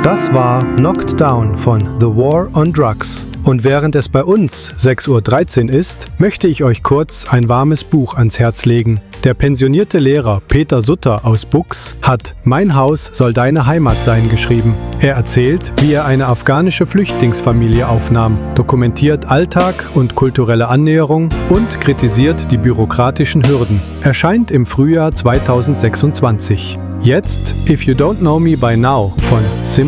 Das war Knocked Down von The War on Drugs. Und während es bei uns 6:13 Uhr ist, möchte ich euch kurz ein warmes Buch ans Herz legen. Der pensionierte Lehrer Peter Sutter aus Buchs hat Mein Haus soll deine Heimat sein geschrieben. Er erzählt, wie er eine afghanische Flüchtlingsfamilie aufnahm, dokumentiert Alltag und kulturelle Annäherung und kritisiert die bürokratischen Hürden. Erscheint im Frühjahr 2026. Jetzt If You Don't Know Me By Now von Sim